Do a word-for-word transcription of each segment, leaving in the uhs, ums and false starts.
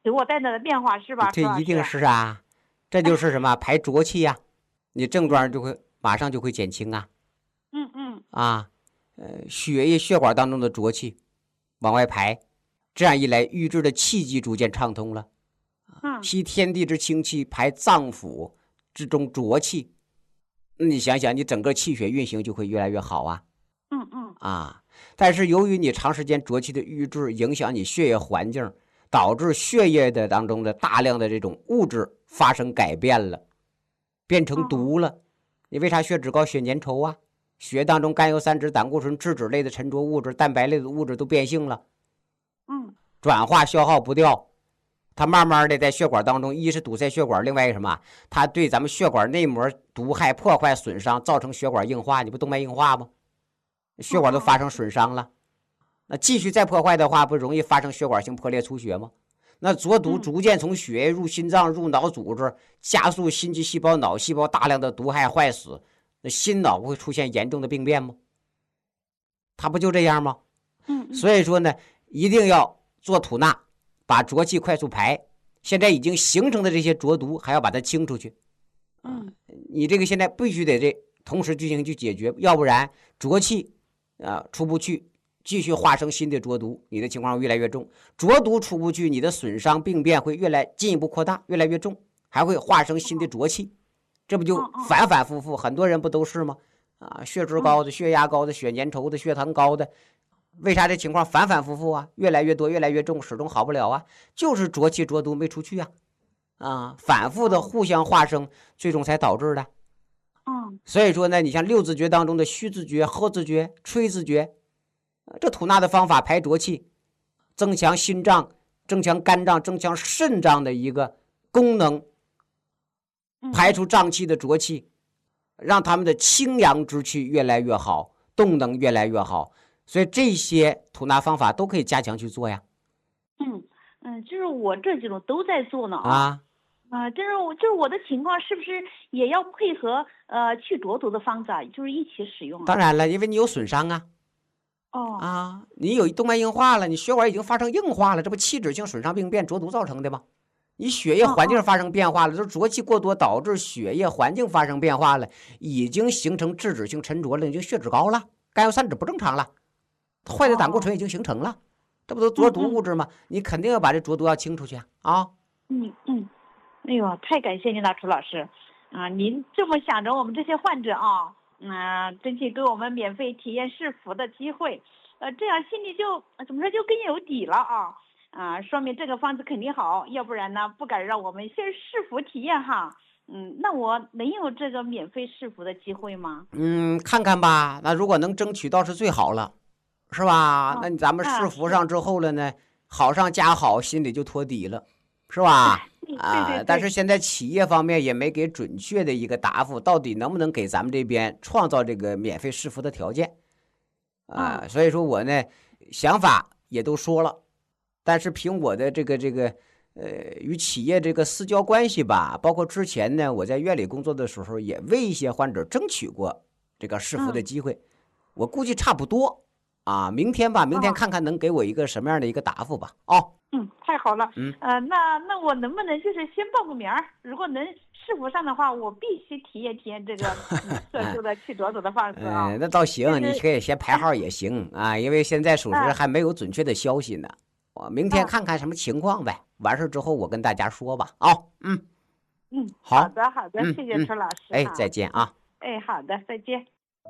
自我带来的变化是吧？ 这一定是啊，这就是什么排浊气呀、啊，你症状就会马上就会减轻啊。 嗯嗯啊，呃，血液血管当中的浊气往外排，这样一来，瘀滞的气机逐渐畅通了。 嗯， 吸天地之清气，排脏腑之中浊气。你想想，你整个气血运行就会越来越好啊。 嗯嗯啊，但是由于你长时间浊气的瘀滞，影响你血液环境，导致血液的当中的大量的这种物质发生改变了，变成毒了。你为啥血脂高、血粘稠啊？血当中甘油三酯、胆固醇、脂质类的沉着物质、蛋白类的物质都变性了， 嗯， 转化消耗不掉，它慢慢的在血管当中，一是堵塞血管，另外一个什么？它对咱们血管内膜毒害、破坏、损伤，造成血管硬化。你不动脉硬化吗？血管都发生损伤了，那继续再破坏的话，不容易发生血管性破裂出血吗？那浊毒逐渐从血液入心脏、入脑组织，加速心肌细胞、脑细胞大量的毒害坏死，那心脑不会出现严重的病变吗？它不就这样吗？ 嗯， 所以说呢，一定要做吐纳，把浊气快速排。现在已经形成的这些浊毒，还要把它清出去。 嗯， 你这个现在必须得这同时进行去解决，要不然浊气啊出不去，继续化生新的浊毒，你的情况越来越重。浊毒出不去，你的损伤病变会越来进一步扩大，越来越重，还会化生新的浊气。这不就反反复复？很多人不都是吗？啊，血脂高的、血压高的、血粘稠的、血糖高的，为啥这情况反反复复啊？越来越多，越来越重，始终好不了啊？就是浊气浊毒没出去啊，啊，反复的互相化生，最终才导致的。 嗯， 所以说呢，你像六字诀当中的虚字诀、合字诀、吹字诀，这吐纳的方法排浊气，增强心脏、增强肝脏、增强肾脏的一个功能，排出脏器的浊气，让他们的清阳之气越来越好，动能越来越好。所以这些吐纳方法都可以加强去做呀。 嗯嗯，就是我这几种都在做呢啊。 啊，就是我就是我的情况，是不是也要配合呃去浊毒的方子啊？就是一起使用啊？ 当然了，因为你有损伤啊。 哦啊，你有动脉硬化了，你血管已经发生硬化了，这不器质性损伤病变浊毒造成的吗？你血液环境发生变化了，这浊气过多导致血液环境发生变化了，已经形成质质性沉着了，已经血脂高了，甘油三酯不正常了，坏的胆固醇已经形成了，这不都浊毒物质吗？你肯定要把这浊毒要清出去啊！ 嗯嗯。哎呦，太感谢您了，楚老师，啊，您这么想着我们这些患者啊，嗯、呃，争取给我们免费体验试服的机会，呃，这样心里就怎么说就更有底了啊，啊，说明这个方子肯定好，要不然呢不敢让我们先试服体验哈。嗯，那我能有这个免费试服的机会吗？ 嗯，看看吧，那如果能争取到是最好了，是吧？哦、那咱们试服上之后了呢，好上加好，心里就托底了，是吧？啊， 对对对， 但是现在企业方面也没给准确的一个答复，到底能不能给咱们这边创造这个免费试服的条件啊？ 嗯、 所以说我呢想法也都说了，但是凭我的这个这个呃与企业这个私交关系吧，包括之前呢我在院里工作的时候，也为一些患者争取过这个试服的机会，嗯、我估计差不多啊。明天吧，明天看看能给我一个什么样的一个答复吧。哦。 嗯，太好了。 嗯， 呃，那那我能不能就是先报个名儿？如果能试服上的话，我必须体验体验这个特殊的去浊毒的方式啊。 嗯，那倒行，就是、你可以先排号也行啊，因为现在属实还没有准确的消息呢。我明天看看什么情况呗。完事之后我跟大家说吧。啊、哦，嗯嗯， 好好的好的， 嗯、 谢谢陈老师。 哎，再见啊。 哎，好的，再见。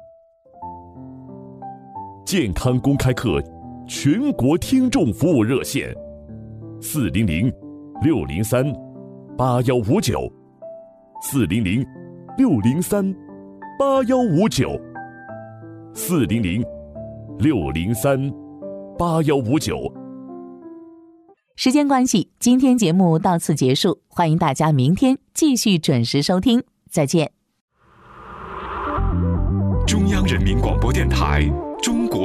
健康公开课全国听众服务热线。四零零六零三八幺五九，四零零六零三八幺五九，四零零六零三八幺五九。 时间关系，今天节目到此结束，欢迎大家明天继续准时收听，再见。 中央人民广播电台中国